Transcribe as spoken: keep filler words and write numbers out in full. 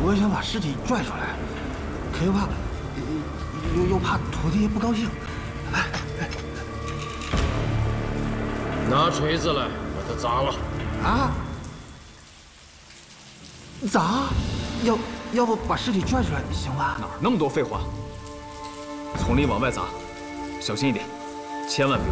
我想把尸体拽出来，可又怕，又又怕土地爷不高兴。来， 拿锤子来，把它砸了。 啊？砸？要要不把尸体拽出来行吧？ 哪儿那么多废话？从里往外砸，小心一点，千万别。